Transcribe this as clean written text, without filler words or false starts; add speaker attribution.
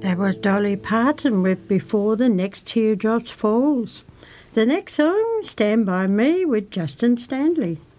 Speaker 1: That was Dolly Parton with Before the Next Teardrops Falls. The next song, Stand By Me with Justin Stanley.